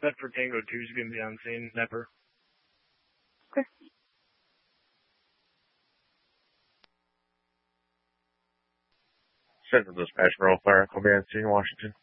Bedford Tango 2 is going to be on scene. Never. Okay. Central Dispatch, Merle Fire, Columbia, Washington.